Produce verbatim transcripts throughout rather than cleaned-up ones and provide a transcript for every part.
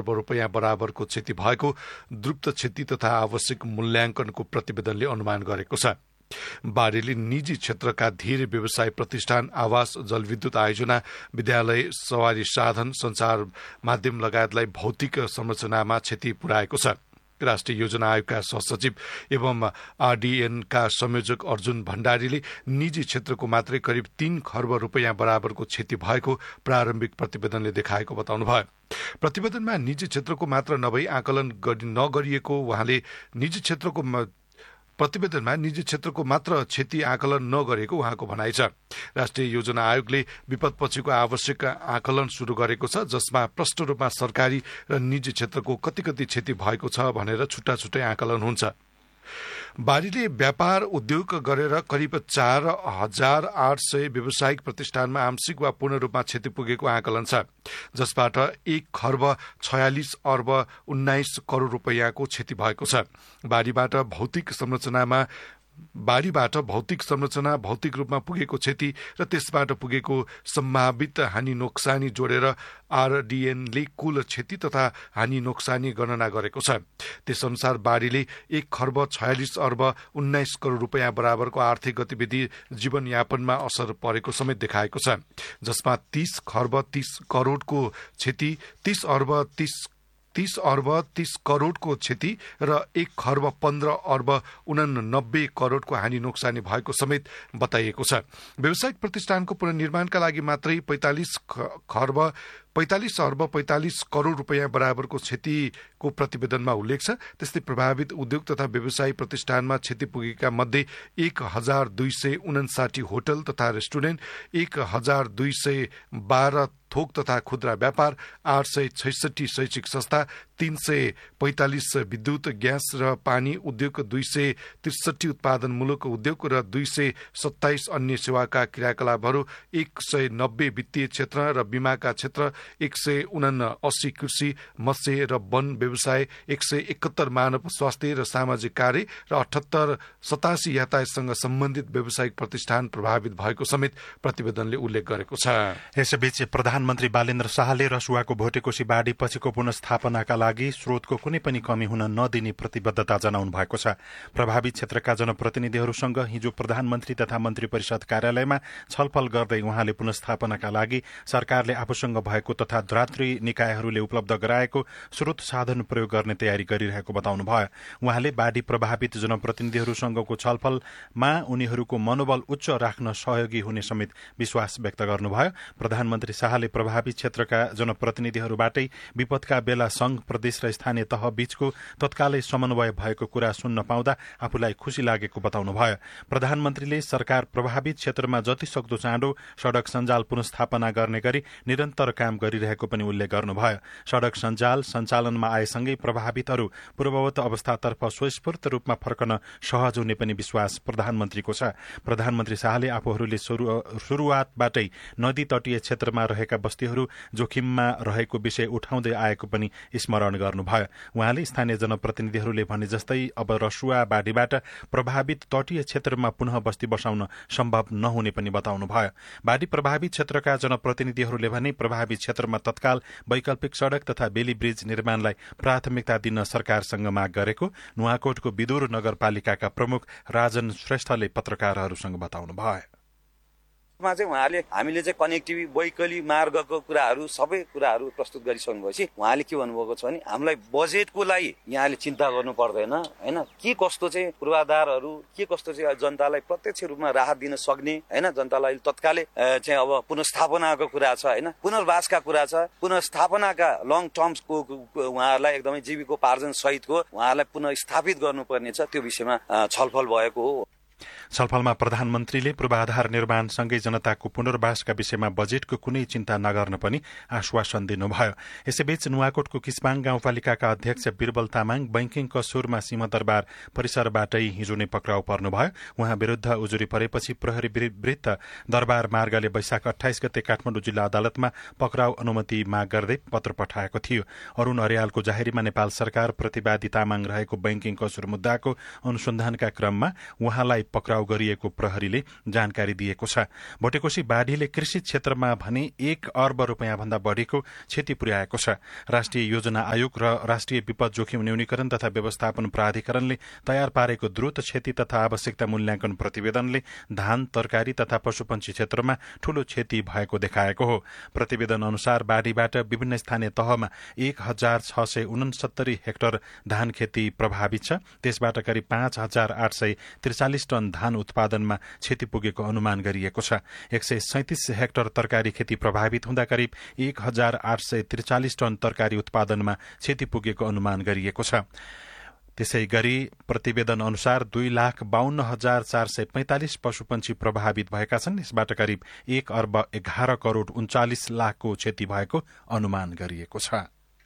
खर्ब रुपियाँ बराबरको क्षति भएको द्रुत क्षति तथा आवश्यक मूल्याङ्कनको प्रतिवेदनले अनुमान गरेको छ। बाढीले निजी क्षेत्रका धेरै व्यवसाय प्रतिष्ठान, आवास, जलविद्युत आयोजना, विद्यालय, सवारी साधन, संचार माध्यम लगायतलाई भौतिक संरचनामा क्षति पुर्याएको छ। राष्ट्रिय योजना आयोगका सहसचिव एवं आरडीएनका संयोजक अर्जुन भण्डारीले निजी क्षेत्रको मात्रै करिब तीन खर्ब रुपियाँ बराबरको क्षति भएको प्रारम्भिक प्रतिवेदनले देखाएको बताउनुभयो। प्रतिवेदनमा निजी क्षेत्रको मात्र नभई आकलन नगरिएको उहाँले निजी क्षेत्रको प्रतिवेदनमा निजी क्षेत्रको मात्र क्षति आकलन नगरेको उहाँको भनाइ छ। राष्ट्रिय योजना आयोगले विपदपछिको आवश्यक आकलन शुरू गरेको छ, जसमा प्रष्ट रूपमा सरकारी र निजी क्षेत्रको कति कति क्षति भएको छ भनेर छुट्टा छुट्टै आकलन हुन्छ। बाढीले व्यापार उद्योग गरेर करिब चार हजार आठ सय व्यावसायिक प्रतिष्ठानमा आंशिक वा पूर्ण रूपमा क्षति पुगेको आकलन छ, जसबाट एक खर्ब छयालिस अर्ब उन्नाइस करोड़ रुपियाँको क्षति भएको छ। बाढीबाट भौतिक संरचनामा बाढीबाट भौतिक संरचना भौतिक रूपमा पुगेको क्षति र त्यसबाट पुगेको सम्भावित हानि नोक्सानी जोडेर आरडीएनले कुल क्षति तथा हानि नोक्सानी गणना गरेको छ। त्यसअनुसार बाढीले एक खर्ब छयालिस अर्ब उन्नाइस करोड़ रुपियाँ बराबरको आर्थिक गतिविधि जीवनयापनमा असर परेको समेत देखाएको छ, जसमा तीस खर्ब तीस करोड़को क्षति, तीस अर्ब तीस तीस अर्ब तीस करोड़को क्षति र एक खर्ब पन्ध्र अर्ब उनानब्बे करोड़को हानि नोक्सानी भएको समेत बताइएको छ। व्यावसायिक प्रतिष्ठानको पुनर्निर्माणका लागि मात्रै पैंतालिस खर्ब पैंतालिस अर्ब पैंतालिस करोड़ रुपियाँ बराबरको क्षतिको प्रतिवेदनमा उल्लेख छ। त्यस्तै प्रभावित उद्योग तथा व्यवसायी प्रतिष्ठानमा क्षति पुगेका मध्ये एक हजार दुई सय उनासाठी होटल तथा रेस्टुरेन्ट, एक हजार दुई सय बाह्र थोक तथा खुद्रा व्यापार, आठ सय छैसठी शैक्षिक संस्था, तीन सय पैंतालिस विद्युत ग्यास र पानी उद्योग, दुई सय त्रिसठी उत्पादनमूलक उद्योग र दुई सय सत्ताइस अन्य सेवाका क्रियाकलापहरू, एक सय नब्बे वित्तीय क्षेत्र र बीमाका क्षेत्र, एक सय उना अस्सी कृषि, मत्स्य र वन व्यवसाय, एक सय एकहत्तर मानव स्वास्थ्य र सामाजिक कार्य र अठहत्तर सतासी यातायातसँग सम्बन्धित व्यावसायिक प्रतिष्ठान प्रभावित भएको समेत प्रतिवेदनले उल्लेख गरेको छ। यसैबीच प्रधानमन्त्री बालेन्द्र शाहले रसुवाको भोटेकोशी बाढी पछिको पुनर्स्थापनाका लागि स्रोतको कुनै पनि कमी हुन नदिने प्रतिबद्धता जनाउनु भएको छ। प्रभावित क्षेत्रका जनप्रतिनिधिहरूसँग हिजो प्रधानमन्त्री तथा मन्त्री परिषद कार्यालयमा छलफल गर्दै उहाँले पुनर्स्थापनाका लागि सरकारले आफूसँग भएको तथा द्रात्री निकायहरूले उपलब्ध गराएको स्रोत साधन प्रयोग गर्ने तयारी गरिरहेको बताउनुभयो। उहाँले बाढी प्रभावित जनप्रतिनिधिहरूसँगको छलफलमा उनीहरूको मनोबल उच्च राख्न सहयोगी हुने समेत विश्वास व्यक्त गर्नुभयो। प्रधानमन्त्री शाहले प्रभावित क्षेत्रका जनप्रतिनिधिहरूबाटै विपदका बेला संघ, प्रदेश र स्थानीय तह बीचको तत्कालै समन्वय भएको कुरा सुन्न पाउँदा आफूलाई खुशी लागेको बताउनुभयो। प्रधानमन्त्रीले सरकार प्रभावित क्षेत्रमा जति सक्दो चाँडो सड़क सञ्जाल पुनर्स्थापना गर्ने गरी निरन्तर काम गरिरहेको पनि उल्लेख गर्नुभयो। सड़क सञ्जाल सञ्चालनमा आएसँगै प्रभावितहरू पूर्ववत अवस्थातर्फ स्वस्फूर्त रूपमा फर्कन सहज हुने पनि विश्वास प्रधानमन्त्रीको छ। प्रधानमन्त्री शाहले आफूहरूले शुरूआतबाटै नदी तटीय क्षेत्रमा रहेका बस्तीहरू जोखिममा रहेको विषय उठाउँदै आएको पनि स्मरण गर्नुभयो। उहाँले स्थानीय जनप्रतिनिधिहरूले भने जस्तै अब रसुवा बाढीबाट प्रभावित तटीय क्षेत्रमा पुनः बस्ती बसाउन सम्भव नहुने पनि बताउनुभयो। बाढी प्रभावित क्षेत्रका जनप्रतिनिधिहरूले भने प्रभावित क्षेत्रमा तत्काल वैकल्पिक सड़क तथा बेली ब्रिज निर्माणलाई प्राथमिकता दिन सरकारसँग माग गरेको नुवाकोटको विदुर नगरपालिकाका प्रमुख राजन श्रेष्ठले पत्रकारहरूसँग बताउनुभयो। मा चाहिँ उहाँले हामीले चाहिँ कनेक्टिभिटी वैकल्पिक मार्गको कुराहरू सबै कुराहरू प्रस्तुत गरिसक्नु भएपछि उहाँले के भन्नुभएको छ भने हामीलाई बजेटको लागि यहाँले चिन्ता गर्नु पर्दैन हैन, के कस्तो चाहिँ पूर्वाधारहरू के कस्तो चाहिँ जनतालाई प्रत्यक्ष रूपमा राहत दिन सक्ने हैन, जनतालाई तत्कालै चाहिँ अब पुनर्स्थापनाको कुरा छ हैन, पुनर्वासका कुरा छ, पुनर्स्थापनाका लङ टर्मको उहाँहरूलाई एकदमै जीविकोपार्जन सहितको उहाँहरूलाई पुनः स्थापित गर्नुपर्ने छ, त्यो विषयमा छलफल भएको हो। छलफलमा प्रधानमन्त्रीले पूर्वाधार निर्माणसँगै जनताको पुनर्वासका विषयमा बजेटको कुनै चिन्ता नगर्न पनि आश्वासन दिनुभयो। यसैबीच नुवाकोटको किस्माङ गाउँपालिकाका अध्यक्ष बिरबल तामाङ बैंकिङ कसुरमा सिंहदरबार परिसरबाटै हिजो नै पक्राउ पर्नुभयो। उहाँ विरूद्ध उजुरी परेपछि प्रहरी विरुद्ध दरबार मार्गले वैशाख अठाइस गते काठमाडौँ जिल्ला अदालतमा पक्राउ अनुमति माग गर्दै पत्र पठाएको थियो। अरूण अर्यालको जाहेरीमा नेपाल सरकार प्रतिवादी तामाङ रहेको बैंकिङ कसुर मुद्दाको अनुसन्धानका क्रममा उहाँलाई पक्राउ पक्राउ गरिएको प्रहरीले जानकारी दिएको छ। भोटेकोशी बाढीले कृषि क्षेत्रमा भने एक अर्ब रूपियाँ भन्दा बढ़ीको क्षति पुर्याएको छ। राष्ट्रिय योजना आयोग र राष्ट्रिय विपद जोखिम न्यूनीकरण तथा व्यवस्थापन प्राधिकरणले तयार पारेको द्रुत क्षति तथा आवश्यकता मूल्याङ्कन प्रतिवेदनले धान, तरकारी तथा पशुपन्छी क्षेत्रमा ठूलो क्षति भएको देखाएको हो। प्रतिवेदन अनुसार बाढीबाट विभिन्न स्थानीय तहमा एक हजार छ सय उनसत्तरी हेक्टर धान खेती प्रभावित छ। त्यसबाट करिब पाँच हजार आठ सय त्रिचालिस टन धान उत्पादनमा क्षति पुगेको अनुमान गरिएको छ। एक सय सैतिस हेक्टर तरकारी खेती प्रभावित हुँदा करिब एक हजार आठ सय त्रिचालिस टन तरकारी उत्पादनमा क्षति पुगेको अनुमान गरिएको छ। त्यसै गरी प्रतिवेदन अनुसार दुई लाख बाहन्न हजार चार सय पैंतालिस पशुपन्छी प्रभावित भएका छन्। यसबाट करिब एक अर्ब एघार करोड़ उन्चालिस लाखको क्षति भएको अनुमान गरिएको छ।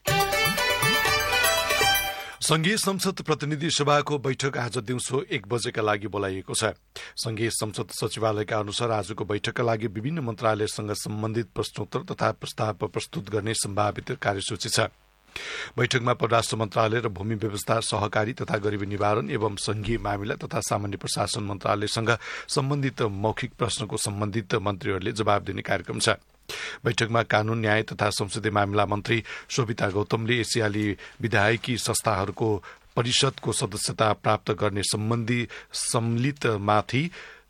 संघीय संसद प्रतिनिधि सभाको बैठक आज दिउँसो एक बजेका लागि बोलाइएको छ। संघीय संसद सचिवालयका अनुसार आजको बैठकका लागि विभिन्न मन्त्रालयसँग सम्बन्धित प्रश्नोत्तर तथा प्रस्ताव प्रस्तुत गर्ने सम्भावित कार्यसूची छ। बैठकमा परराष्ट्र मन्त्रालय र भूमि व्यवस्था, सहकारी तथा गरीबी निवारण एवं संघीय मामिला तथा सामान्य प्रशासन मन्त्रालयसँग सम्बन्धित मौखिक प्रश्नको सम्बन्धित मन्त्रीहरूले जवाब दिने कार्यक्रम छ। बैठकमा कानून, न्याय तथा संसदीय मामिला मन्त्री शोभिता गौतमले एसियाली विधायकी संस्थाहरूको परिषदको सदस्यता प्राप्त गर्ने सम्बन्धी सम्मिलितमाथि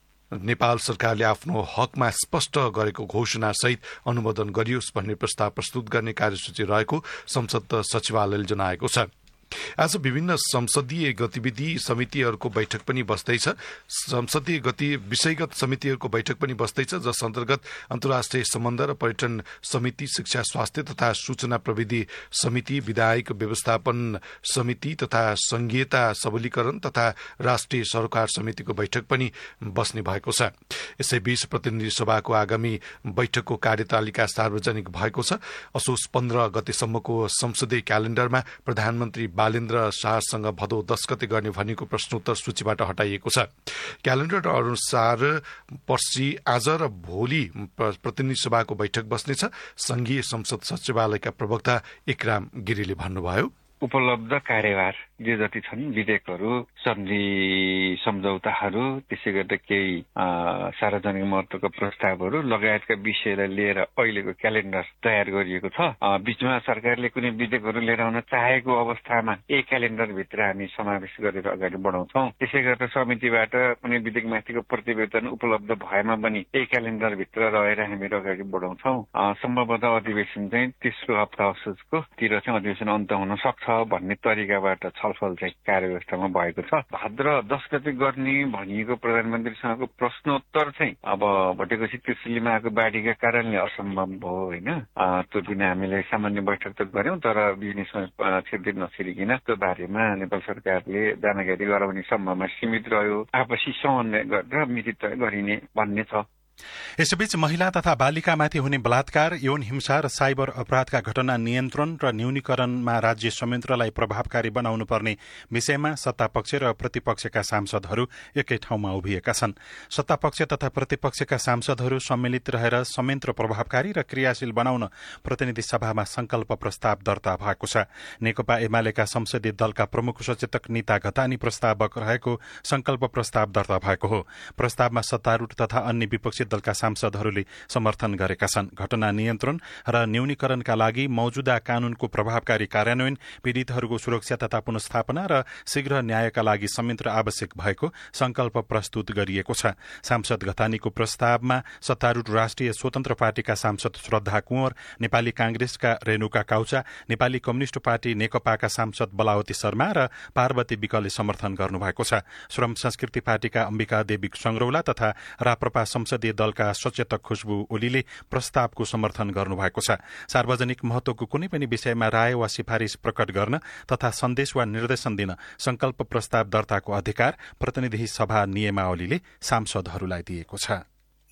नेपाल सरकारले आफ्नो हकमा स्पष्ट गरेको घोषणा सहित अनुमोदन गरियोस् भन्ने प्रस्ताव प्रस्तुत गर्ने कार्यसूची रहेको संसद सचिवालयले जनाएको छ। आज विभिन्न संसदीय गतिविधि समितिहरूको बैठक पनि बस्दैछ। संसदीय गति विषयगत समितिहरूको बैठक पनि बस्दैछ, जस अन्तर्गत अन्तर्राष्ट्रिय सम्बन्ध र पर्यटन समिति, शिक्षा, स्वास्थ्य तथा सूचना प्रविधि समिति, विधायक व्यवस्थापन समिति तथा संघीयता सबलीकरण तथा राष्ट्रिय सरोकार समितिको बैठक पनि बस्ने भएको छ। यसैबीच प्रतिनिधि सभाको आगामी बैठकको कार्यतालिका सार्वजनिक भएको छ। असोज पन्ध्र गतेसम्मको संसदीय क्यालेण्डरमा प्रधानमन्त्री बालेन्द्र शाहसँग भदौ दस गते गर्ने भनिएको प्रश्नोत्तर सूचीबाट हटाइएको छ। क्यालेण्डर अनुसार पर्सि आज र भोलि प्रतिनिधि सभाको बैठक बस्नेछ। संघीय संसद सचिवालयका प्रवक्ता इकराम गिरीले भन्नुभयो, उपलब्ध कार्यभार जे जति छन् विधेयकहरू, सन्धि सम्झौताहरू, त्यसै गर्दा केही सार्वजनिक महत्वका प्रस्तावहरू लगायतका विषयलाई लिएर अहिलेको क्यालेण्डर तयार गरिएको छ। बीचमा सरकारले कुनै विधेयकहरू लिएर आउन चाहेको अवस्थामा एक क्यालेण्डरभित्र हामी समावेश गरेर अगाडि बढाउँछौँ। त्यसै गर्दा समितिबाट कुनै विधेयकमाथिको प्रतिवेदन उपलब्ध भएमा पनि एक क्यालेण्डरभित्र रहेर हामीहरू अगाडि बढाउँछौँ। सम्भवतः अधिवेशन चाहिँ तेस्रो हप्ता असोजको तिर चाहिँ अधिवेशन अन्त हुन सक्छ भन्ने तरिकाबाट छलफल चाहिँ कार्यव्यवस्थामा भएको छ। भाद्र दस गते गर्ने भनिएको प्रधानमन्त्रीसँगको प्रश्नोत्तर चाहिँ अब भोटेकोशी त्रिशुलीमा आएको बाढीका कारणले असम्भव भयो होइन। त्यो दिन हामीले सामान्य बैठक त गर्यौं, तर बिजनेसमा छिर्दै नछिरिकन त्यो बारेमा नेपाल सरकारले जानकारी गराउने सम्भावना सीमित रह्यो। आपसी समन्वय गरेर मिति तय गरिने भन्ने छ। यसैबीच महिला तथा बालिकामाथि हुने बलात्कार, यौन हिंसा र साइबर अपराधका घटना नियन्त्रण र न्यूनीकरणमा राज्य संयन्त्रलाई प्रभावकारी बनाउनु पर्ने विषयमा सत्तापक्ष र प्रतिपक्षका सांसदहरू एकै ठाउँमा उभिएका छन्। सत्तापक्ष तथा प्रतिपक्षका सांसदहरू सम्मिलित रहेर संयन्त्र प्रभावकारी र क्रियाशील बनाउन प्रतिनिधि सभामा संकल्प प्रस्ताव दर्ता भएको छ। नेकपा एमालेका संसदीय दलका प्रमुख सचेतक निता घतानी प्रस्तावक रहेको संकल्प प्रस्ताव दर्ता भएको हो। प्रस्तावमा सत्तारूढ तथा अन्य विपक्षी दलका सांसदहरूले समर्थन गरेका छन्। घटना नियन्त्रण र न्यूनीकरणका लागि मौजूदा कानूनको प्रभावकारी कार्यान्वयन, पीड़ितहरूको सुरक्षा तथा पुनस्थापना र शीघ्र न्यायका लागि संयन्त्र आवश्यक भएको संकल्प प्रस्तुत गरिएको छ। सांसद घतानीको प्रस्तावमा सत्तारूढ राष्ट्रिय स्वतन्त्र पार्टीका सांसद श्रद्धा कुँवर, नेपाली कांग्रेसका रेणुका काउचा, नेपाली कम्युनिष्ट पार्टी नेकपाका सांसद बलावती शर्मा र पार्वती विकले समर्थन गर्नुभएको छ। श्रम संस्कृति पार्टीका अम्बिका देवी संग्रौला तथा राप्रपा संसदीय दलका सचेतक खुशबु ओलीले प्रस्तावको समर्थन गर्नुभएको छ। सार्वजनिक महत्वको कुनै पनि विषयमा राय वा सिफारिश प्रकट गर्न तथा सन्देश वा निर्देशन दिन संकल्प प्रस्ताव दर्ताको अधिकार प्रतिनिधि सभा नियमावलीले सांसदहरूलाई दिएको छ।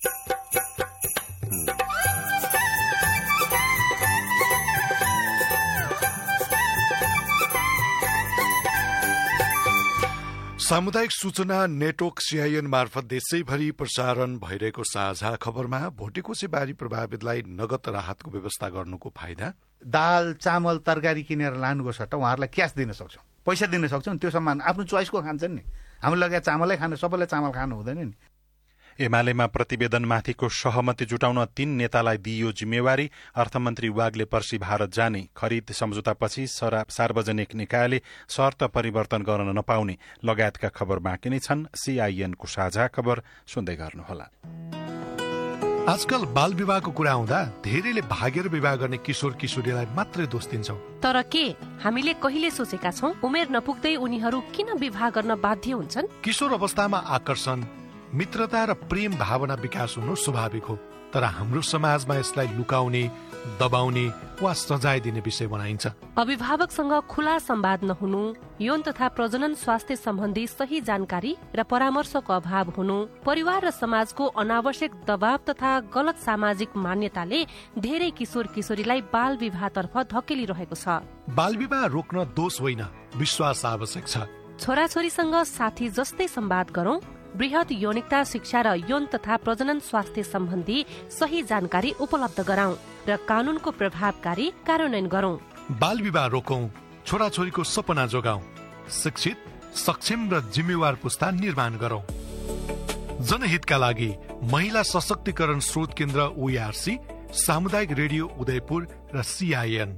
सामुदायिक सूचना नेटवर्क सीआईएन मार्फत देशैभरि प्रसारण भइरहेको साझा खबरमा भोटेकोशी बाढी प्रभावितलाई नगद राहतको व्यवस्था गर्नुको फाइदा, दाल, चामल, तरकारी किनेर लानुको सट्टा उहाँहरूलाई क्यास दिन सक्छौँ, पैसा दिन सक्छौँ। त्यो सामान आफ्नो चोइसको खान्छन् नि। हामीले लगाए चामलै खानु, सबैले चामल खानु हुँदैन नि। एमालेमा प्रतिवेदनमाथिको सहमति जुटाउन तीन नेतालाई दिइयो जिम्मेवारी। अर्थमन्त्री वाग्ले पर्सि भारत जाने। खरिद सम्झौतापछि सार्वजनिक निकायले शर्त परिवर्तन गर्न नपाउने लगायतका खबर बाँकी नै छन्। सीआईएनको साझा खबर सुन्दै गर्नुहोला। आजकल बाल विवाहको कुरा आउँदा धेरैले भागेर विवाह गर्ने किशोर किशोरीलाई मात्रै दोष दिन्छौं। तर के हामीले कहिले सोचेका छौं उमेर नपुग्दै उनीहरू किन विवाह गर्न बाध्य हुन्छन्? किशोर अवस्थामा आकर्षण, मित्रता र प्रेम भावना विकास हुनु स्वाभाविक हो, तर हाम्रो समाजमा यसलाई लुकाउने, दबाउने वा सजाय दिने विषय बनाइन्छ। अभिभावकसँग खुला संवाद नहुनु, यौन तथा प्रजनन स्वास्थ्य सम्बन्धी सही जानकारी र परामर्शको अभाव हुनु, परिवार र समाजको अनावश्यक दबाव तथा गलत सामाजिक मान्यताले धेरै किशोर किशोरीलाई बाल विवाहतर्फ धकेलिरहेको छ। बाल विवाह रोक्न दोष होइन, विश्वास आवश्यक छ। छोराछोरीसँग साथी जस्तै संवाद गरौं, बृहत यौनिकता शिक्षा र यौन तथा प्रजनन स्वास्थ्य सम्बन्धी सही जानकारी उपलब्ध गराउँ र कानूनको प्रभावकारी कार्यान्वयन गरौं। बाल विवाह रोकौं, छोराछोरीको सपना जोगाउँ, शिक्षित, सक्षम र जिम्मेवार पुस्ता निर्माण गरौं। जनहितका लागि महिला सशक्तिकरण स्रोत केन्द्र ओआरसी, सामुदायिक रेडियो उदयपुर र सीआईएन।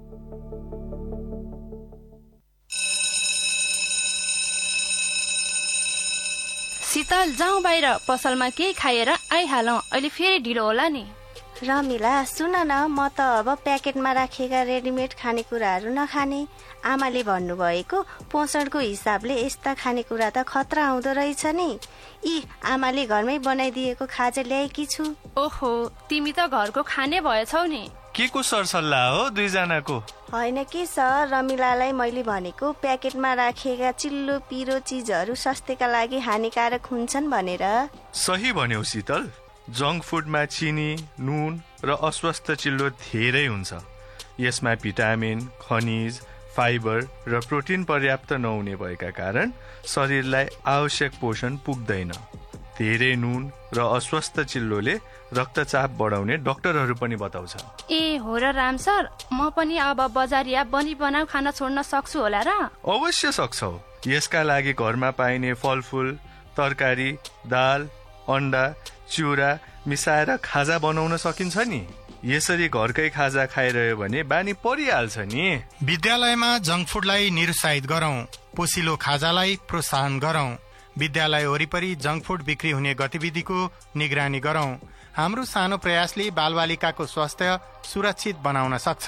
शीतल, जाउँ बाहिर, पसलमा केही खाएर आइहालौं, अहिले फेरि ढिलो होला नि। रमिला, सुन न, म त अब प्याकेटमा राखेका रेडिमेड खानेकुराहरू नखाने। आमाले भन्नुभएको पोषणको हिसाबले यस्ता खानेकुरा त खतरा आउँदो रहेछ नि। यी आमाले घरमै बनाइदिएको खाजा ल्याएकी छु। ओहो, तिमी त घरको खाने भएछौ नि। के को सरसल्लाह हो दुईजनाको? होइन के सर, रमिलालाई मैले भनेको प्याकेटमा राखेका चिल्लो पिरो चिजहरू स्वास्थ्यका लागि हानिकारक हुन्छन् भनेर। सही भन्यौ शीतल, जङ्क फुडमा चिनी, नुन र अस्वस्थ चिल्लो धेरै हुन्छ। यसमा भिटामिन, खनिज, फाइबर र प्रोटिन पर्याप्त नहुने भएका कारण शरीरलाई आवश्यक पोषण पुग्दैन। धेरै नुन र अस्वस्थ चिल्लोले रक्तचाप बढाउने डाक्टरहरू पनि बताउँछ। ए हो र राम सर, म पनि अब बजारिया बनी बनाऊ खाना छोड्न सक्छु होला र? अवश्य सक्छौ। यसका लागि घरमा पाइने फलफुल, तरकारी, दाल, अन्डा, चिउरा मिसाएर खाजा बनाउन सकिन्छ नि। यसरी घरकै खाजा खाइरह्यो भने बानी परिहाल्छ नि। विद्यालयमा जङ्क फुडलाई निरुत्साहित गरौं, पोसिलो खाजालाई प्रोत्साहन गरौं। विद्यालय वरिपरि जङ्क फुड बिक्री हुने गतिविधिको निगरानी गरौं। हाम्रो सानो प्रयासले बालबालिकाको स्वास्थ्य सुरक्षित बनाउन सक्छ।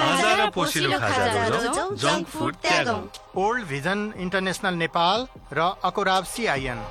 ओल्ड भिजन इन्टरनेशनल नेपाल र अकोराब सीआईएन।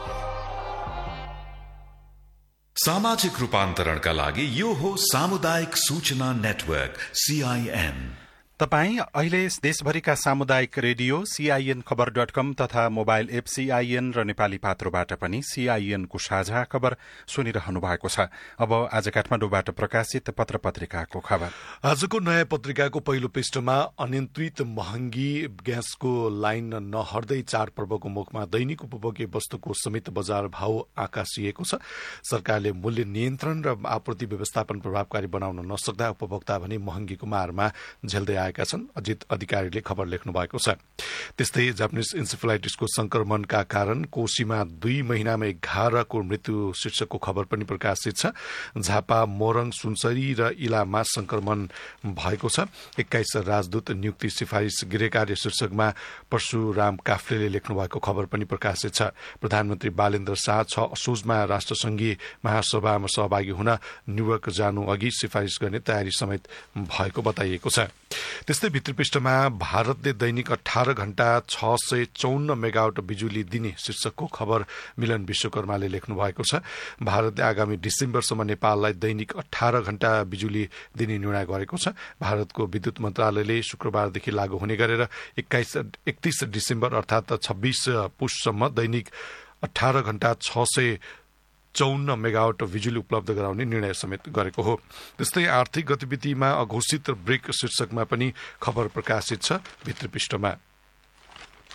सामाजिक रूपान्तरणका लागि यो हो सामुदायिक सूचना नेटवर्क सीआईएन। तपाई अहिले देशभरिका सामुदायिक रेडियो सीआईएन खबर डट कम तथा मोबाइल एप सीआईएन र नेपाली पात्रोबाट पनि सीआईएनको साझा खबर सुनिरहनु भएको छ। अब आज काठमाडौँबाट प्रकाशित पत्र पत्रिकाको खबर। आजको नयाँ पत्रिकाको पहिलो पृष्ठमा अनियन्त्रित महँगी ग्यासको लाइन नहट्दै चाडपर्वको मुखमा दैनिक उपभोग्य वस्तुको समेत बजार भाव आकाशिएको छ। सरकारले मूल्य नियन्त्रण र आपूर्ति व्यवस्थापन प्रभावकारी बनाउन नसक्दा उपभोक्ता भने महँगीको मारमा झेल्दै छन्। अजित अधिकारीले खबर लेख्नु भएको छ। त्यस्तै जापानिज इन्सेफेलाइटिसको संक्रमणका कारण कोशीमा दुई महिनामा एघारको मृत्यु शीर्षकको खबर पनि प्रकाशित छ। झापा, मोरङ, सुनसरी र इलामा संक्रमण भएको छ। एक्काइस राजदूत नियुक्ति सिफारिस गृहकार्य शीर्षकमा परशुराम काफ्लेले लेख्नु भएको खबर पनि प्रकाशित छ। प्रधानमन्त्री बालेन्द्र शाह छ असोजमा राष्ट्रसंघीय महासभामा सहभागी हुन न्युयोर्क जानु अघि सिफारिस गर्ने तयारी समेत भएको बताइएको छ। त्यस्तै भित्री पृष्ठमा भारतले दैनिक अठारह घण्टा छ सय चौन्न मेगावाट बिजुली दिने शीर्षकको खबर मिलन विश्वकर्माले लेख्नु भएको छ। भारतले आगामी डिसेम्बरसम्म नेपाललाई दैनिक अठारह घण्टा बिजुली दिने निर्णय गरेको छ। भारतको विद्युत मन्त्रालयले शुक्रबारदेखि लागू हुने गरेर एक्काइस एकतीस डिसेम्बर अर्थात छब्बीस पुससम्म दैनिक अठारह घण्टा छ सय चौन्न मेगावाट बिजुली उपलब्ध गराउने निर्णय समेत गरेको हो। त्यस्तै आर्थिक गतिविधिमा अघोषित ब्रेक शीर्षकमा पनि खबर प्रकाशित छ भित्री पृष्ठमा।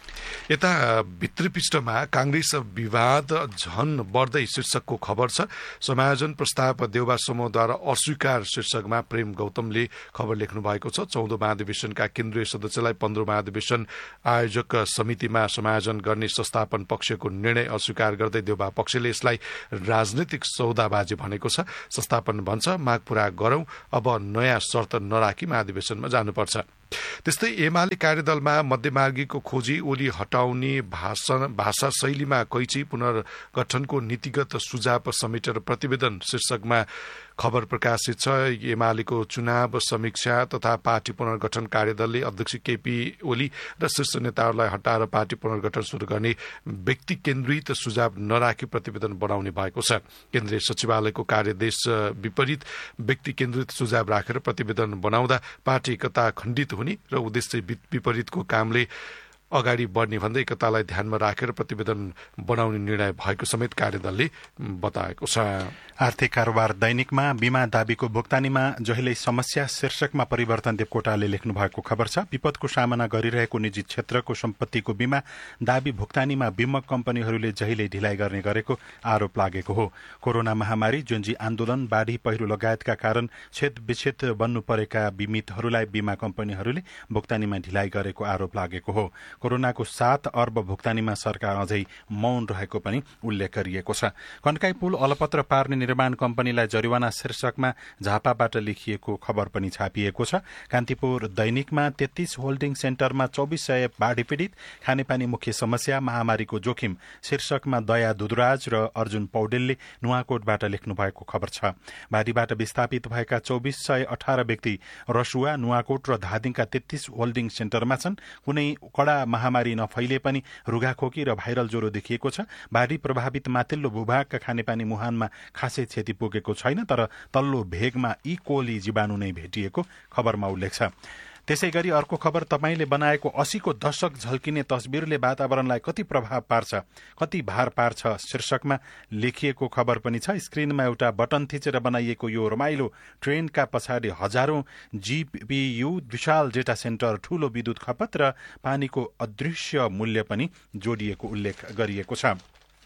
यता भित्री पृष्ठमा कांग्रेस विवाद झन बढ्दै शीर्षकको खबर छ। समायोजन प्रस्ताव देउबा समूहद्वारा अस्वीकार शीर्षकमा प्रेम गौतमले खबर लेख्नु भएको छ। चौधौं महाधिवेशनका केन्द्रीय सदस्यलाई पन्ध्रौं महाधिवेशन आयोजक समितिमा समायोजन गर्ने संस्थापन पक्षको निर्णय अस्वीकार गर्दै देउबा पक्षले यसलाई राजनीतिक सौदाबाजी भनेको छ। संस्थापन भन्छ माग पूरा गरौं, अब नयाँ शर्त नराखी महाधिवेशनमा जानुपर्छ। त्यस्तै एमाले कार्यदलमा मध्यमार्गीको खोजी, ओली हटाउने भाषा भाषा शैलीमा कैची, पुनर्गठनको नीतिगत सुझाव समेटेर प्रतिवेदन शीर्षकमा खबर प्रकाशित छ। एमालेको चुनाव समीक्षा तथा पार्टी पुनर्गठन कार्यदलले अध्यक्ष केपी ओली र शीर्ष नेताहरूलाई हटाएर पार्टी पुनर्गठन शुरू गर्ने व्यक्ति केन्द्रित सुझाव नराखी प्रतिवेदन बनाउने भएको छ। केन्द्रीय सचिवालयको कार्यदेश विपरीत व्यक्ति केन्द्रित सुझाव राखेर प्रतिवेदन बनाउँदा पार्टी एकता खण्डित हुने र उद्देश्य विपरीतको कामले अगाडि बढ्ने भन्दै एकतालाई ध्यानमा राखेर प्रतिवेदन बनाउने निर्णय भएको समेत कार्यदलले बताएको छ। आर्थिक कारोबार दैनिकमा बीमा दाबीको भुक्तानीमा जहिल्यै समस्या शीर्षकमा परिवर्तन देवकोटाले लेख्नु भएको खबर छ। विपदको सामना गरिरहेको निजी क्षेत्रको सम्पत्तिको बीमा दाबी भुक्तानीमा बीमा कम्पनीहरूले जहिल्यै ढिलाइ गर्ने गरेको आरोप लागेको हो। कोरोना महामारी, जुन्जी आन्दोलन, बाढ़ी पहिरो लगायतका कारण छेद विच्छेद बन्नु परेका बीमितहरूलाई बीमा कम्पनीहरूले भुक्तानीमा ढिलाइ गरेको आरोप लागेको हो। कोरोनाको सात अर्ब भुक्तानीमा सरकार अझै मौन रहेको पनि उल्लेख गरिएको छ। कन्काई पुल अलपत्र पार्ने निर्माण कम्पनीलाई जरिवाना शीर्षकमा झापाबाट लेखिएको खबर पनि छापिएको छ। कान्तिपुर दैनिकमा तेत्तीस होल्डिङ सेन्टरमा चौबिस सय बाढ़ी पीड़ित, खानेपानी मुख्य समस्या, महामारीको जोखिम शीर्षकमा दया दुधराज र अर्जुन पौडेलले नुवाकोटबाट लेख्नु भएको खबर छ। बाढ़ीबाट विस्थापित भएका चौबिस सय अठार व्यक्ति रसुवा, नुवाकोट र धादिङका तेत्तीस होल्डिङ सेन्टरमा छन्। कुनै कड़ा महामारी नफैले पनि रुगाखोकी र भाइरल ज्वरो देखिएको छ। बाढ़ी प्रभावित माथिल्लो भूभागका खानेपानी मुहानमा खासै क्षति पुगेको छैन, तर तल्लो भेगमा ई कोली जीवाणु नै भेटिएको खबरमा उल्लेख छ। त्यसै गरी अर्को खबर, तपाईले बनाएको अस्सीको दशक झल्किने तस्बिरले वातावरणलाई कति प्रभाव पार्छ, कति भार पार्छ शीर्षकमा लेखिएको खबर पनि छ। स्क्रिनमा एउटा बटन थिचेर बनाइएको यो रमाइलो ट्रेनका पछाडि हजारौं जीपीयू, विशाल डेटा सेन्टर, ठूलो विद्युत खपत र पानीको अदृश्य मूल्य पनि जोडिएको उल्लेख गरिएको छ।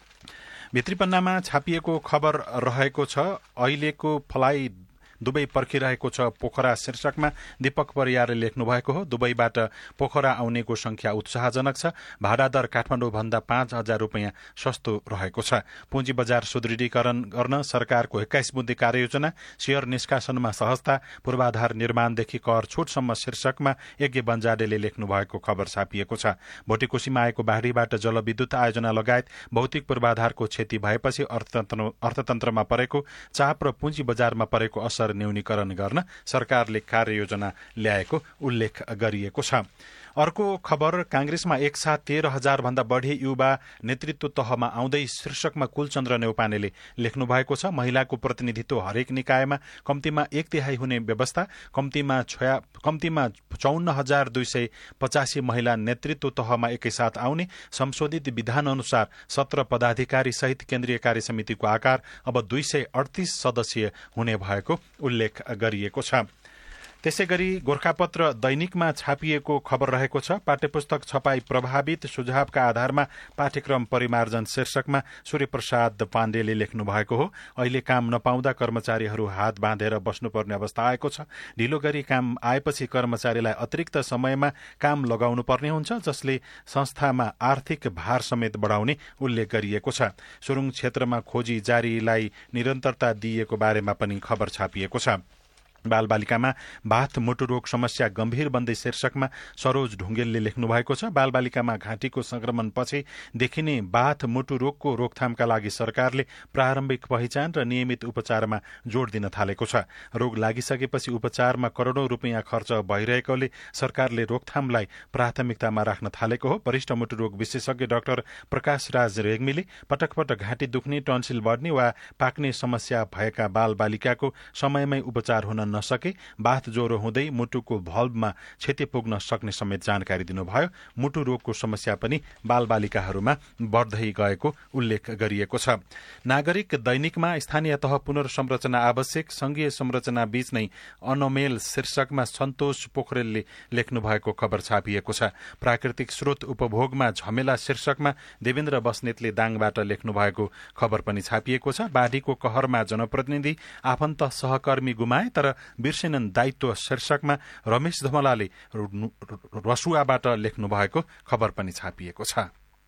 भित्री पन्नामा छापिएको खबर रहेको छ। अहिलेको फ्लाइ दुबई पर्खिरहेको छ पोखरा शीर्षकमा दीपक परियारले लेख्नु भएको हो। दुबईबाट पोखरा आउनेको संख्या उत्साहजनक छ। भाडा दर काठमाडौँ भन्दा पाँच हजार रूपियाँ सस्तो रहेको छ। पुँजी बजार सुदृढीकरण गर्न सरकारको एक्काइस बुँदे कार्ययोजना, शेयर निष्कासनमा सहजता, पूर्वाधार निर्माणदेखि कर छुटसम्म शीर्षकमा यज्ञ बन्जाडेले लेख्नु भएको खबर छापिएको छ। भोटेकोशीमा आएको बाढ़ीबाट जलविद्युत आयोजना लगायत भौतिक पूर्वाधारको क्षति भएपछि अर्थतन्त्रमा परेको चाप र पुँजी बजारमा परेको असर न्यूनीकरण गर्न सरकारले कार्ययोजना ल्याएको उल्लेख गरिएको छ। अर्को खबर, कांग्रेसमा एकसाथ तेह्र हजार भन्दा बढ़ी युवा नेतृत्व तहमा आउँदै शीर्षकमा कुलचन्द्र नेउपानेले लेख्नु भएको छ। महिलाको प्रतिनिधित्व हरेक निकायमा कम्तीमा एक तिहाई हुने व्यवस्था, कम्तीमा कम्तीमा चौन्न हजार दुई सय पचासी महिला नेतृत्व तहमा एकैसाथ आउने, संशोधित विधान अनुसार सत्र पदाधिकारी सहित केन्द्रीय कार्य समितिको आकार अब दुई सय अडतीस सदस्यीय हुने भएको उल्लेख गरिएको छ। त्यसै गरी गोर्खापत्र दैनिकमा छापिएको खबर रहेको छ। पाठ्यपुस्तक छपाई प्रभावित, सुझावका आधारमा पाठ्यक्रम परिमार्जन शीर्षकमा सूर्यप्रसाद पाण्डेले लेख्नु भएको हो। अहिले काम नपाउँदा कर्मचारीहरू हात बाँधेर बस्नुपर्ने अवस्था आएको छ। ढिलो गरी काम आएपछि कर्मचारीलाई अतिरिक्त समयमा काम लगाउनु पर्ने हुन्छ, जसले संस्थामा आर्थिक भार समेत बढाउने उल्लेख गरिएको छ। सुरुङ क्षेत्रमा खोजी जारीलाई निरन्तरता दिइएको बारेमा पनि खबर छापिएको छ। बालबालिकामा बाथ मुटु रोग समस्या गम्भीर बन्दै शीर्षकमा सरोज ढुङ्गेलले लेख्नु भएको छ। बालबालिकामा घाँटीको संक्रमण पछि देखिने बाथ मुटु रोगको रोकथामका लागि सरकारले प्रारम्भिक पहिचान र नियमित उपचारमा जोड़ दिन थालेको छ। रोग लागिसकेपछि उपचारमा करोड़ौं रूपियाँ खर्च भइरहेकोले सरकारले रोकथामलाई प्राथमिकतामा राख्न थालेको हो। वरिष्ठ मुटु रोग विशेषज्ञ डाक्टर प्रकाश राज रेग्मीले पटक पटक घाँटी दुख्ने, टन्सिल बढ्ने वा पाक्ने समस्या भएका बालबालिकाको समयमै उपचार हुन नसके बाथ ज्वरो हुँदै मुटुको भल्भमा क्षति पुग्न सक्ने समेत जानकारी दिनुभयो। मुटु रोगको समस्या पनि बालबालिकाहरूमा बढ्दै गएको उल्लेख गरिएको छ। नागरिक दैनिकमा स्थानीय तह पुनर्संरचना आवश्यक, संघीय संरचना बीच नै अनमेल शीर्षकमा सन्तोष पोखरेलले लेख्नु भएको खबर छापिएको छ। प्राकृतिक स्रोत उपभोगमा झमेला शीर्षकमा देवेन्द्र बस्नेतले दाङबाट लेख्नु भएको खबर पनि छापिएको छ। बाढीको कहरमा जनप्रतिनिधि आफन्त सहकर्मी गुमाए तर बिर्सेनन् दायित्व शीर्षकमा रमेश धमलाले रसुवाबाट लेख्नु भएको खबर पनि छापिएको छ।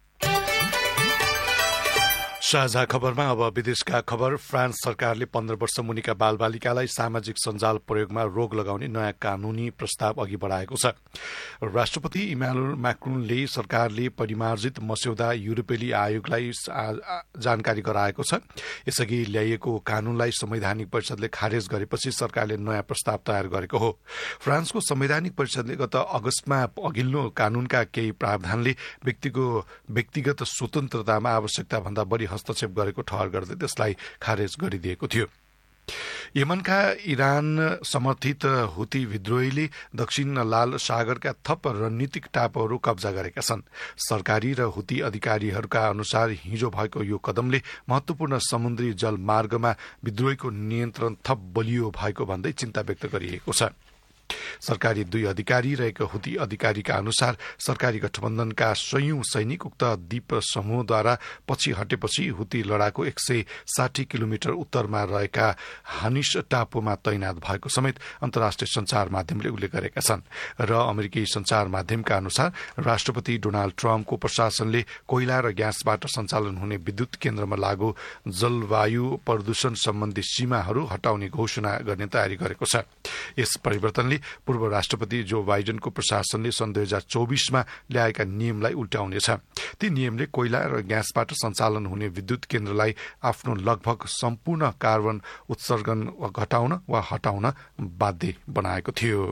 साझा खबरमा अब विदेशका खबर। फ्रान्स सरकारले पन्ध्र वर्ष मुनिका बालबालिकालाई सामाजिक सञ्जाल प्रयोगमा रोक लगाउने नयाँ कानूनी प्रस्ताव अघि बढाएको छ। राष्ट्रपति इमानुएल मैक्रोनले सरकारले परिमार्जित मस्यौदा युरोपेली आयोगलाई जानकारी गराएको छ। यसअघि ल्याइएको कानूनलाई संवैधानिक परिषदले खारेज गरेपछि सरकारले नयाँ प्रस्ताव तयार गरेको हो। फ्रान्सको संवैधानिक परिषदले गत अगस्तमा अघिल्लो कानूनका केही प्रावधानले व्यक्तिको व्यक्तिगत स्वतन्त्रतामा आवश्यकता भन्दा बढ़ी हस्तक्षेप गरेको ठहर गर्दै त्यसलाई खारेज गरिदिएको थियो। यमनका इरान समर्थित हुती विद्रोहीले दक्षिण लाल सागरका थप रणनीतिक टापुहरू कब्जा गरेका छन्। सरकारी र हुती अधिकारीहरूका अनुसार हिजो भएको यो कदमले महत्वपूर्ण समुद्री जलमार्गमा विद्रोहीको नियन्त्रण थप बलियो भएको भन्दै चिन्ता व्यक्त गरिएको छ। सरकारी दुई अधिकारी र एक हुती अधिकारीका अनुसार सरकारी गठबन्धनका सयौं सैनिक उक्त द्वीप समूहद्वारा पछि हटेपछि हुती लडाकु एक सय साठी किलोमिटर उत्तरमा रहेका हानिस टापुमा तैनात भएको समेत अन्तर्राष्ट्रिय संचार माध्यमले उल्लेख गरेका छन्। र अमेरिकी संचार माध्यमका अनुसार राष्ट्रपति डोनाल्ड ट्रम्पको प्रशासनले कोइला र ग्यासबाट सञ्चालन हुने विद्युत केन्द्रमा लागू जलवायु प्रदूषण सम्बन्धी सीमाहरू हटाउने घोषणा गर्ने तयारी गरेको छ। यस परिवर्तनले पूर्व राष्ट्रपति जो बाइडेनको प्रशासनले सन् दुई हजार चौबीसमा ल्याएका नियमलाई उल्टाउनेछ। ती नियमले कोइला र ग्यासबाट सञ्चालन हुने विद्युत केन्द्रलाई आफ्नो लगभग सम्पूर्ण कार्बन उत्सर्जन घटाउन वा हटाउन बाध्य बनाएको थियो।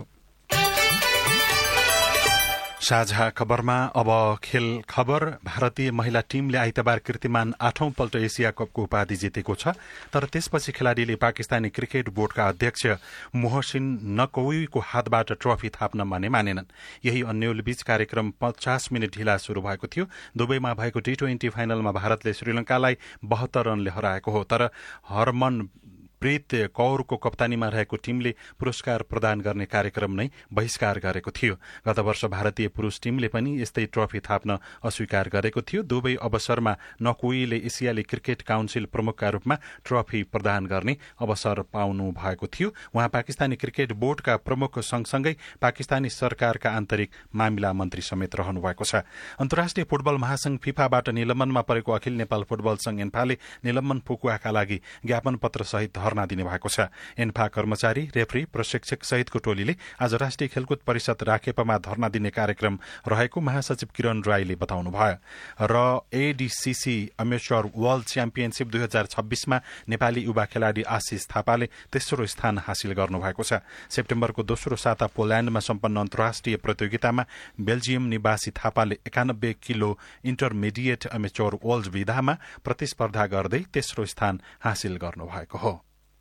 साझा खबरमा अब खेल खबर। भारतीय महिला टीमले आइतबार कीर्तिमान आठौं पल्ट एसिया कपको उपाधि जितेको छ। तर त्यसपछि खेलाड़ीले पाकिस्तानी क्रिकेट बोर्डका अध्यक्ष मोहसिन नकवीको हातबाट ट्रफी थाप्न माने मानेनन्। यही अन्यलबीच कार्यक्रम पचास मिनट ढिला शुरू भएको थियो। दुबईमा भएको टी ट्वेन्टी फाइनलमा भारतले श्रीलंकालाई बहत्तर रनले हराएको हो। तर हरमन प्रीत कौरको कप्तानीमा रहेको टीमले पुरस्कार प्रदान गर्ने कार्यक्रम नै बहिष्कार गरेको थियो। गत वर्ष भारतीय पुरूष टीमले पनि यस्तै ट्रफी थाप्न अस्वीकार गरेको थियो। दुवै अवसरमा नकुईले एसियाली क्रिकेट काउन्सिल प्रमुखका रूपमा ट्रफी प्रदान गर्ने अवसर पाउनु भएको थियो। उहाँ पाकिस्तानी क्रिकेट बोर्डका प्रमुख सँगसँगै पाकिस्तानी सरकारका आन्तरिक मामिला मन्त्री समेत रहनु भएको छ। अन्तर्राष्ट्रिय फुटबल महासंघ फिफाबाट निलम्बनमा परेको अखिल नेपाल फुटबल संघ एन्फाले निलम्बन फुकुवाका लागि ज्ञापन पत्र सहित धरना दिने भएको छ। एन्फा कर्मचारी, रेफ्री, प्रशिक्षक सहितको टोलीले आज राष्ट्रिय खेलकुद परिषद राखेपमा धरना दिने कार्यक्रम रहेको महासचिव किरण राईले बताउनुभयो। र एडीसीसी अमेच्योर वर्ल्ड च्याम्पियनशीप दुई हजार छब्बीसमा नेपाली युवा खेलाड़ी आशिष थापाले तेस्रो स्थान हासिल गर्नुभएको छ। सेप्टेम्बरको दोस्रो साता पोल्याण्डमा सम्पन्न अन्तर्राष्ट्रिय प्रतियोगितामा बेल्जियम निवासी थापाले एकानब्बे किलो इन्टरमिडिएट अमेच्योर वर्ल्ड विधामा प्रतिस्पर्धा गर्दै तेस्रो स्थान हासिल गर्नुभएको हो।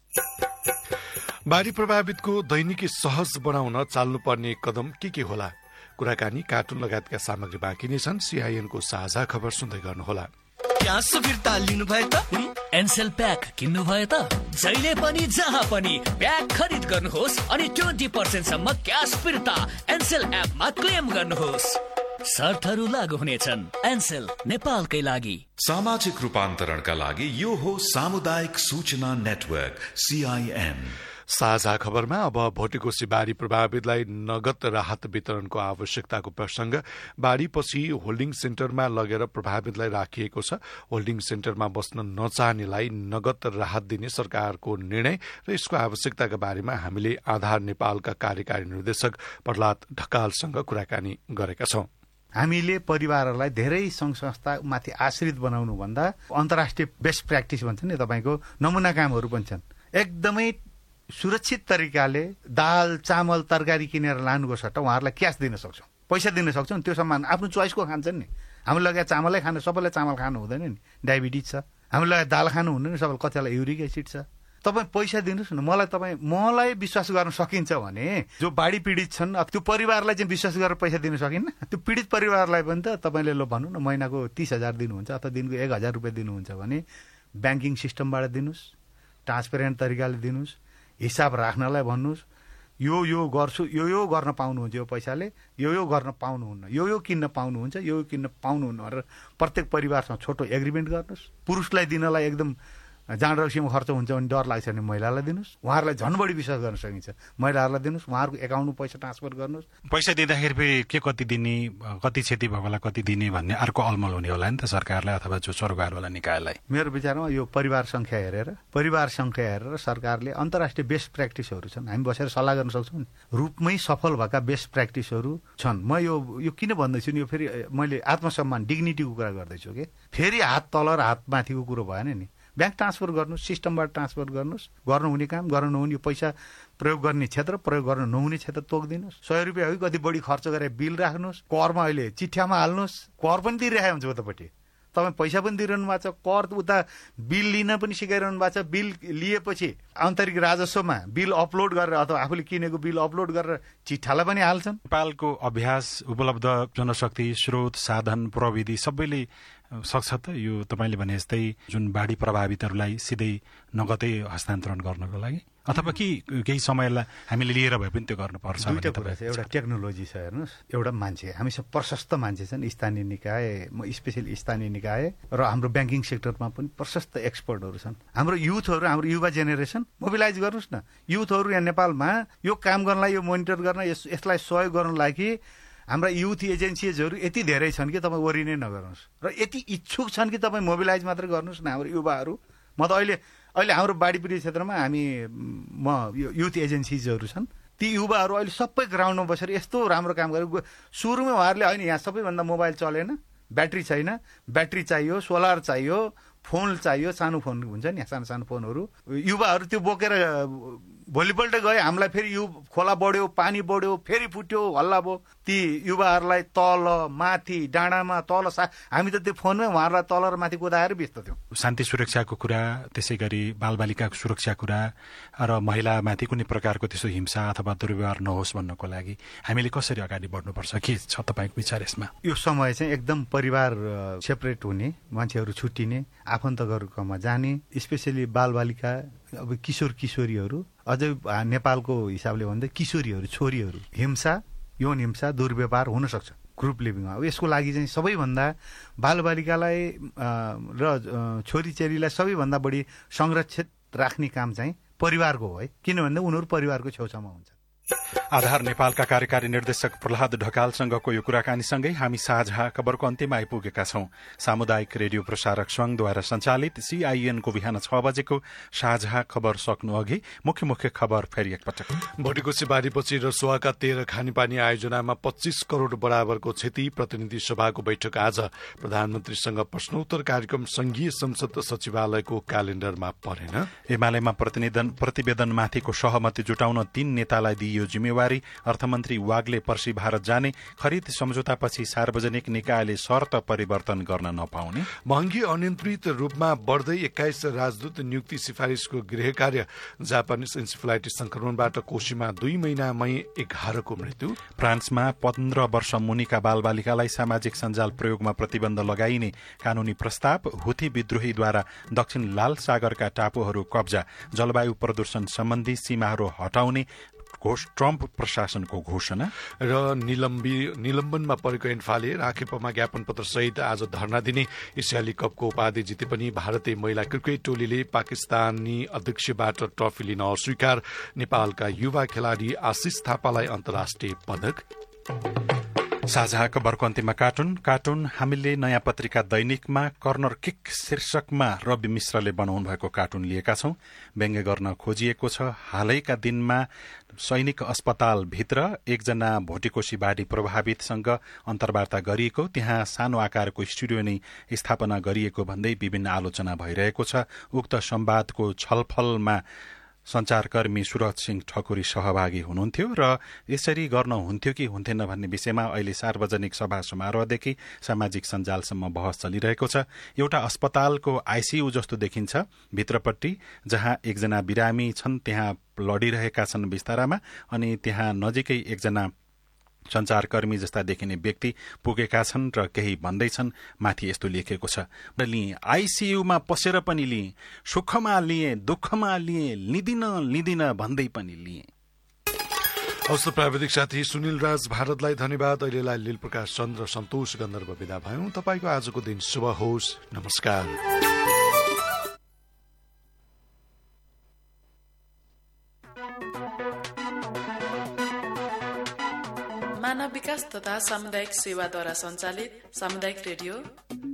बाढ़ी प्रभावितको दैनिकी सहज बनाउन चाल्नुपर्ने कदम के के होला? कुराकानी, कार्टुन लगायतका सामग्री बाँकी नै छन्। सीआईएनको साझा खबर सुन्दै गर्नुहोला। क्यास फिर्ता लिनु भयो त? एनसेल प्याक किन्नु भयो त? जहिले पनि जहाँ पनि प्याक खरिद गर्नुहोस् अनि ट्वेन्टी पर्सेन्ट सम्म क्यास फिर्ता एनसेल एपमा क्लेम गर्नुहोस्। शर्तहरू लागू हुनेछन्। एनसेल, नेपालकै लागि। सामाजिक रूपान्तरणका लागि यो हो सामुदायिक सूचना नेटवर्क सीआईएन। साझा खबरमा अब भोटेकोशी बाढ़ी प्रभावितलाई नगद राहत वितरणको आवश्यकताको प्रसंग। बाढ़ीपछि होल्डिङ सेन्टरमा लगेर प्रभावितलाई राखिएको छ। होल्डिङ सेन्टरमा बस्न नचाहनेलाई नगद राहत दिने सरकारको निर्णय र यसको आवश्यकताका बारेमा हामीले आधार नेपालका कार्यकारी निर्देशक प्रहलाद ढकालसँग कुराकानी गरेका छौं। हामीले परिवारहरूलाई धेरै संघ संस्थामाथि आश्रित बनाउनु भन्दा अन्तर्राष्ट्रिय बेस्ट प्र्याक्टिस भन्छ नि, तपाईँको नमुना कामहरू पनि छन्। एकदमै सुरक्षित तरिकाले दाल, चामल, तरकारी किनेर लानुको सट्टा उहाँहरूलाई क्यास दिन सक्छौँ, पैसा दिन सक्छौँ। त्यो सामान आफ्नो चोइसको खान्छन् नि। हाम्रो लगायत चामलै खानु, सबैलाई चामल खानु हुँदैन नि, डायबिटिज छ। हाम्रो लगायत दाल खानु हुँदैन, सबैलाई कतिलाई युरिक एसिड छ। तपाईँ पैसा दिनुहोस् न, मलाई तपाईँ मलाई विश्वास गर्न सकिन्छ भने जो बाढी पीडित छन् त्यो परिवारलाई चाहिँ विश्वास गरेर पैसा दिन सकिन्न। त्यो पीडित परिवारलाई पनि त तपाईँले ल भन्नु न महिनाको तीस हजार दिनुहुन्छ अथवा दिनको एक हजार रुपियाँ दिनुहुन्छ भने ब्याङ्किङ सिस्टमबाट दिनुहोस्, ट्रान्सपेरेन्ट तरिकाले दिनुहोस्, हिसाब राख्नलाई भन्नुहोस्, यो यो गर्छु, यो यो गर्न पाउनुहुन्छ, यो पैसाले यो यो गर्न पाउनुहुन्न, यो यो किन्न पाउनुहुन्छ, यो यो किन्न पाउनुहुन्न भनेर प्रत्येक परिवारसँग छोटो एग्रिमेन्ट गर्नुहोस्। पुरुषलाई दिनलाई एकदम जाँड रक्सीमा खर्च हुन्छ भने डर लाग्छ भने महिलालाई दिनुहोस्, उहाँहरूलाई झन् बढी विश्वास गर्न सकिन्छ, महिलाहरूलाई दिनुहोस्, उहाँहरूको एकाउन्टमा पैसा ट्रान्सफर गर्नुहोस्। पैसा दिँदाखेरि फेरि के कति दिने, कति क्षति भएकोलाई कति दिने भन्ने अर्को अलमल हुने होला नि त सरकारलाई अथवा जो सरोकारवाला निकायलाई। मेरो विचारमा यो परिवार सङ्ख्या हेरेर परिवार सङ्ख्या हेरेर सरकारले अन्तर्राष्ट्रिय बेस्ट प्र्याक्टिसहरू छन्, हामी बसेर सल्लाह गर्न सक्छौँ नि, रूपमै सफल भएका बेस्ट प्र्याक्टिसहरू छन्। म यो यो किन भन्दैछु नि, यो फेरि मैले आत्मसम्मान डिग्निटीको कुरा गर्दैछु कि फेरि हात तल र हात माथिको कुरो भएन नि। ब्याङ्क ट्रान्सफर गर्नुहोस्, सिस्टमबाट ट्रान्सफर गर्नुहोस्, गर्नुहुने काम गर्न नहुने पैसा प्रयोग गर्ने क्षेत्र, प्रयोग गर्न नहुने क्षेत्र तोकिदिनुहोस्। सय रुपियाँ हो कति बढी खर्च गरेर बिल राख्नुहोस्, करमा अहिले चिठ्यामा हाल्नुहोस्, कर पनि दिइरहेको हुन्छ उतापट्टि, तपाईँ पैसा पनि दिइरहनु भएको छ, कर उता बिल लिन पनि सिकाइरहनु भएको छ, बिल लिएपछि आन्तरिक राजस्वमा बिल अपलोड गरेर अथवा आफूले किनेको बिल अपलोड गरेर चिठालाई पनि हाल्छन्। नेपालको अभ्यास, उपलब्ध जनशक्ति, स्रोत, साधन, प्रविधि सबैले सक्छ त यो तपाईँले भने जस्तै जुन बाढी प्रभावितहरूलाई सिधै नगदै हस्तान्तरण गर्नको लागि, अथवा कि केही समयलाई हामीले लिएर भए पनि त्यो गर्नुपर्छ? दुईटा कुरा छ, एउटा टेक्नोलोजी छ हेर्नुहोस्, एउटा मान्छे, हामीसँग प्रशस्त मान्छे छन्, स्थानीय निकाय, म स्पेसली स्थानीय निकाय र हाम्रो ब्याङ्किङ सेक्टरमा पनि प्रशस्त एक्सपर्टहरू छन्। हाम्रो युथहरू, हाम्रो युवा जेनेरेसन मोबिलाइज गर्नुहोस् न। युथहरू यहाँ नेपालमा यो काम गर्नलाई, यो मोनिटर गर्न, यस यसलाई सहयोग गर्नलाई कि हाम्रा युथ एजेन्सीजहरू यति धेरै छन् कि तपाईँ वरि नै नगर्नुहोस्, र यति इच्छुक छन् कि तपाईँ मोबिलाइज मात्र गर्नुहोस् न हाम्रो युवाहरू। म त अहिले अहिले हाम्रो बाढी पीडित क्षेत्रमा हामी म युथ एजेन्सीजहरू छन्, ती युवाहरू अहिले सबै ग्राउन्डमा बसेर यस्तो राम्रो काम गरेको। सुरुमै उहाँहरूले होइन यहाँ सबैभन्दा मोबाइल चलेन, ब्याट्री छैन, ब्याट्री चाहियो, सोलर चाहियो, फोन चाहियो, सानो फोन हुन्छ नि सानो सानो फोनहरू, युवाहरू त्यो बोकेर भोलिपल्ट गए, हामीलाई फेरि यु खोला बढ्यो, पानी बढ्यो, फेरि फुट्यो, हल्ला भयो, ती युवाहरूलाई तल माथि डाँडामा तल सा हामी त त्यो फोनमै उहाँहरूलाई तल र माथि कुदाएर बेच्दथ्यौँ। शान्ति सुरक्षाको कुरा, त्यसै गरी बालबालिकाको सुरक्षा कुरा र महिलामाथि कुनै प्रकारको त्यस्तो हिंसा अथवा दुर्व्यवहार नहोस् भन्नको लागि हामीले कसरी अगाडि बढ्नुपर्छ, के छ तपाईँको विचार यसमा? यो समय चाहिँ एकदम परिवार सेपरेट हुने, मान्छेहरू छुट्टिने, आफन्तहरूकोमा जाने, स्पेसली बालबालिका, अब किशोर किशोरीहरू, अझै नेपालको हिसाबले भन्दा किशोरीहरू, छोरीहरू, हिंसा, यौन हिंसा, दुर्व्यवहार हुन सक्छ ग्रुप लिभिङमा। अब यसको लागि चाहिँ सबैभन्दा बालबालिकालाई र छोरीचेलीलाई सबैभन्दा बढी संरक्षित राख्ने काम चाहिँ परिवारको हो है, किनभने उनीहरू परिवारको छेउछाउमा हुन्छ। आधार नेपालका कार्यकारी निर्देशक प्रहलाद ढकालसँगको यो कुराकानीसँगै हामी साझा खबरको अन्त्यमा आइपुगेका छौं। सामुदायिक रेडियो प्रसारक संघद्वारा सञ्चालित सीआईएनको बिहान छ बजेको साझा खबर सक्नु अघि मुख्य मुख्य खबर फेरि एकपटक। भोटिकोशी बाढीपछि रसुवाका तेह्र खानेपानी आयोजनामा पच्चीस करोड़ बराबरको क्षति। प्रतिनिधि सभाको बैठक आज। प्रधानमन्त्रीसँग प्रश्नोत्तर कार्यक्रम संघीय संसद सचिवालयको क्यालेण्डरमा परेन। एमालेमा प्रतिवेदन प्रतिवेदनमाथिको सहमति जुटाउन तीन नेतालाई दिइयो जिम्मेवारी। अर्थमन्त्री वाग्ले पर्सि भारत जाने। खरिद सम्झौतापछि सार्वजनिक निकायले शर्त परिवर्तन गर्न नपाउने। महँगी अनियन्त्रित रूपमा बढ़दै एक्काइस राजदूत नियुक्ति सिफारिसको गृह कार्य। जापानिज इन्सेफेलाइटिस संक्रमणबाट कोशीमा दुई महिनामै एघारको मृत्यु। फ्रान्समा पन्ध्र वर्ष मुनिका बालबालिकालाई सामाजिक सञ्जाल प्रयोगमा प्रतिबन्ध लगाइने कानूनी प्रस्ताव। हुथी विद्रोहीद्वारा दक्षिण लाल सागरका टापुहरू कब्जा। जलवायु प्रदूषण सम्बन्धी सीमाहरू हटाउने ट्रम्प प्रशासनको घोषणा। र निलम्बी निलम्बनमा परेको एन्फाले राखेपमा ज्ञापन पत्र सहित आज धरना दिने। एसियाली कपको उपाधि जिते पनि भारतीय महिला क्रिकेट टोलीले पाकिस्तानी अध्यक्षबाट ट्रफी लिन अस्वीकार। नेपालका युवा खेलाड़ी आशिष थापालाई अन्तर्राष्ट्रिय पदक। साझा खबरको अन्त्यमा कार्टुन कार्टुन हामीले नयाँ पत्रिका दैनिकमा कर्नर किक शीर्षकमा रवि मिश्रले बनाउनु भएको कार्टुन लिएका छौं। व्यङ्ग्य गर्न खोजिएको छ। हालैका दिनमा सैनिक अस्पताल भित्र एकजना भोटिकोशी बाढी प्रभावितसँग अन्तर्वार्ता गरिएको, त्यहाँ सानो आकारको स्टुडियो नै स्थापना गरिएको भन्दै विभिन्न आलोचना भइरहेको छ। उक्त संवादको छलफलमा संचारकर्मी सुरज सिंह ठकुरी सहभागी हुनुहुन्थ्यो र यसरी गर्न हुन्थ्यो कि हुन्थेन भन्ने विषयमा अहिले सार्वजनिक सभा समारोहदेखि सामाजिक सञ्जालसम्म बहस चलिरहेको छ। एउटा अस्पतालको आइसीयू जस्तो देखिन्छ भित्रपट्टि, जहाँ एकजना बिरामी छन्, त्यहाँ लडिरहेका छन् बिस्तारामा, अनि त्यहाँ नजिकै एकजना संचारकर्मी जस्ता देखिने व्यक्ति पुगेका छन् र केही भन्दैछन्। माथि यस्तो लेखिएको छ, लिएँ आइसीयूमा पसेर पनि लिएँ, सुखमा लिएँ, दुःखमा लिएँ, लिँदिन लिँदिन भन्दै पनि लिएँ। हवस्, प्राविधिक साथी सुनिल राज भारतलाई धन्यवाद। अहिलेलाई लील प्रकाश चन्द्र सन्तोष गन्धर्व विदा भयौं। तपाईँको आजको दिन शुभ होस्। नमस्कार। मानव विकास तथा सामुदायिक सेवाद्वारा सञ्चालित सामुदायिक रेडियो